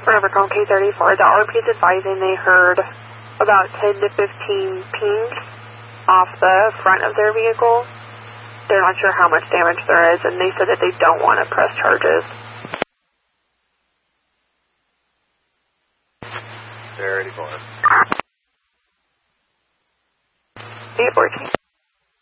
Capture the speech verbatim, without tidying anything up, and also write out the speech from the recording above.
Rivercom K thirty-four, the R P is advising they heard about ten to fifteen pings off the front of their vehicle. They're not sure how much damage there is, and they said that they don't want to press charges. They're already going. eight fourteen.